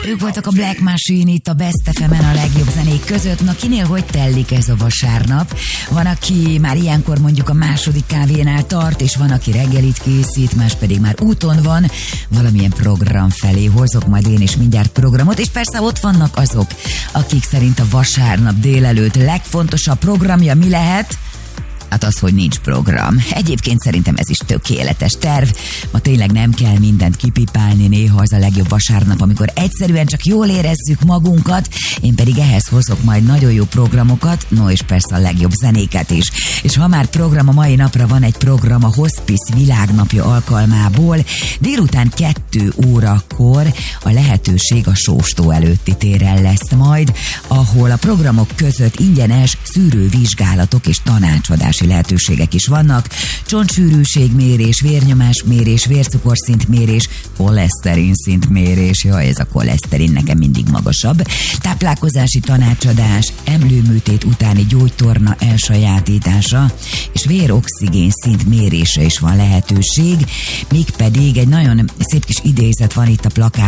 Ők voltak a Black Machine itt a Best FM-en a legjobb zenék között. Na, kinél hogy tellik ez a vasárnap? Van, aki már ilyenkor mondjuk a második kávénál tart, és van, aki reggelit készít, más pedig már úton van valamilyen program felé. Hozok majd én is mindjárt programot, és persze ott vannak azok, akik szerint a vasárnap délelőtt legfontosabb programja mi lehet? Hát az, hogy nincs program. Egyébként szerintem ez is tökéletes terv. Ma tényleg nem kell mindent kipipálni, néha az a legjobb vasárnap, amikor egyszerűen csak jól érezzük magunkat, én pedig ehhez hozok majd nagyon jó programokat, no és persze a legjobb zenéket is. És ha már program, a mai napra van egy program a Hospice Világnapja alkalmából. Délután 2 órakor a lehetőség a Sóstó előtti téren lesz majd, ahol a programok között ingyenes szűrővizsgálatok és tanácsadási lehetőségek is vannak. Csontsűrűségmérés, vérnyomásmérés, vércukorszintmérés, koleszterinszintmérés, jaj, ez a koleszterin nekem mindig magasabb, táplálkozási tanácsadás, emlőműtét utáni gyógytorna elsajátítása, és véroxigén szint mérése is van lehetőség, mégpedig egy nagyon szép kis idézet van itt a plakát